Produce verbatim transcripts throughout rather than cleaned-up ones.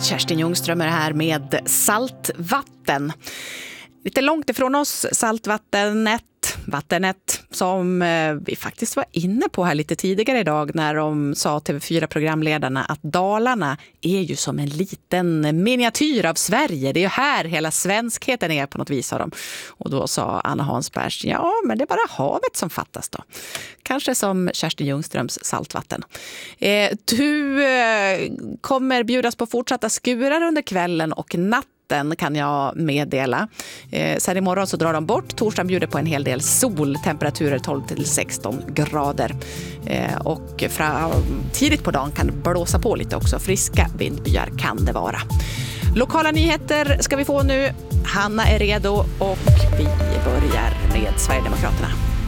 Kerstin Ljungström är här med saltvatten. Lite långt ifrån oss, saltvattenet, vattnet som vi faktiskt var inne på här lite tidigare idag när de sa T V fyra-programledarna att Dalarna är ju som en liten miniatyr av Sverige. Det är ju här hela svenskheten är på något vis, sa de. Och då sa Anna Hansbergs, ja men det är bara havet som fattas då. Kanske som Kerstin Ljungströms saltvatten. Eh, du eh, kommer bjudas på fortsatta skurar under kvällen och natten. Kan jag meddela. Eh, sen imorgon så drar de bort. Torsdagen bjuder på en hel del sol. Temperaturer tolv till sexton grader. Eh, och fra, tidigt på dagen kan det blåsa på lite också. Friska vindbyar kan det vara. Lokala nyheter ska vi få nu. Hanna är redo och vi börjar med Sverigedemokraterna.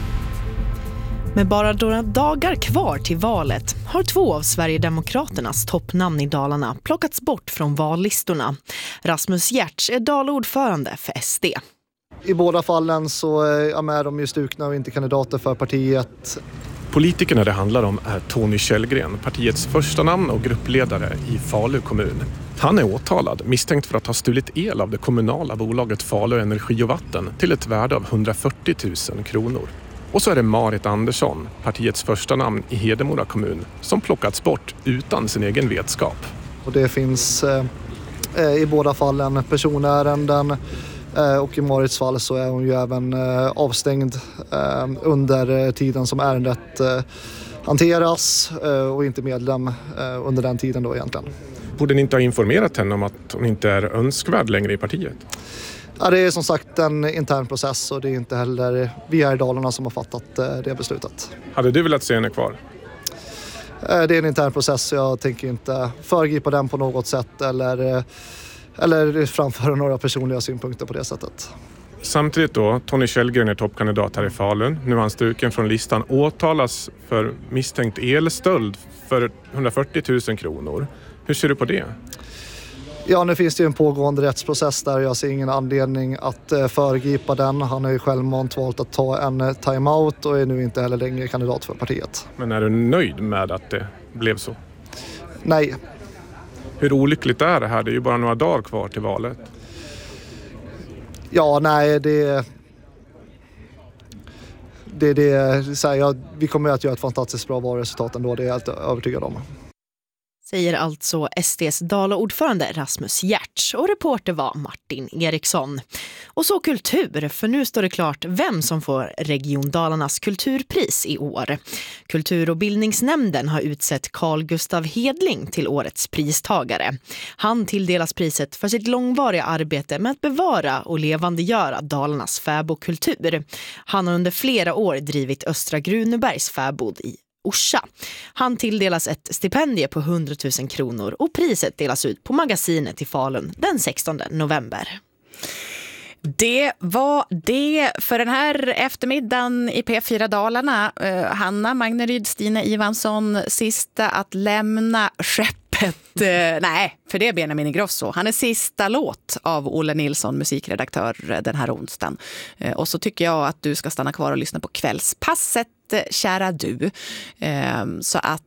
Med bara några dagar kvar till valet har två av Sverigedemokraternas toppnamn i Dalarna plockats bort från vallistorna. Rasmus Giertz är dalordförande för S D. I båda fallen så är de ju stukna och inte kandidater för partiet. Politikerna det handlar om är Tony Källgren, partiets första namn och gruppledare i Falu kommun. Han är åtalad, misstänkt för att ha stulit el av det kommunala bolaget Falu Energi och Vatten till ett värde av hundrafyrtio tusen kronor. Och så är det Marit Andersson, partiets första namn i Hedemora kommun, som plockats bort utan sin egen vetskap. Och det finns eh, i båda fallen personärenden eh, och i Marits fall så är hon ju även eh, avstängd eh, under tiden som ärendet eh, hanteras eh, och inte medlem eh, under den tiden då egentligen. Borde ni inte ha informerat henne om att hon inte är önskvärd längre i partiet? Ja, det är som sagt en intern process och det är inte heller vi här i Dalarna som har fattat det beslutet. Hade du velat se henne kvar? Det är en intern process och jag tänker inte föregripa den på något sätt eller, eller framföra några personliga synpunkter på det sättet. Samtidigt då, Tony Källgren är toppkandidat här i Falun. Nu är han stuken från listan, åtalas för misstänkt elstöld för hundrafyrtio tusen kronor. Hur ser du på det? Ja, nu finns det ju en pågående rättsprocess där jag ser ingen anledning att föregripa den. Han har ju självmant valt att ta en timeout och är nu inte heller längre kandidat för partiet. Men är du nöjd med att det blev så? Nej. Hur olyckligt är det här? Det är ju bara några dagar kvar till valet. Ja, nej, det... det, det så här, ja, vi kommer att göra ett fantastiskt bra valresultat ändå, det är jag helt övertygad om. Säger alltså S D:s Dala-ordförande Rasmus Giertz och reporter var Martin Eriksson. Och så kultur, för nu står det klart vem som får Region Dalarnas kulturpris i år. Kultur- och bildningsnämnden har utsett Carl Gustav Hedling till årets pristagare. Han tilldelas priset för sitt långvariga arbete med att bevara och levandegöra Dalarnas fäbodkultur. Han har under flera år drivit Östra Grunebergs fäbod i Orsa. Han tilldelas ett stipendie på hundratusen kronor och priset delas ut på magasinet i Falun den sextonde november. Det var det för den här eftermiddagen i P fyra Dalarna. Uh, Hanna Magneryd, Stina Ivansson, sista att lämna skeppet. Uh, nej, för det är Benjamin Ingrosso. Han är sista låt av Olle Nilsson, musikredaktör, den här onsdagen. Uh, och så tycker jag att du ska stanna kvar och lyssna på kvällspasset, kära du. Uh, så att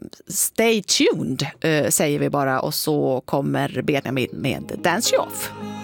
stay tuned, säger vi bara, och så kommer Benjamin med Dance You Off.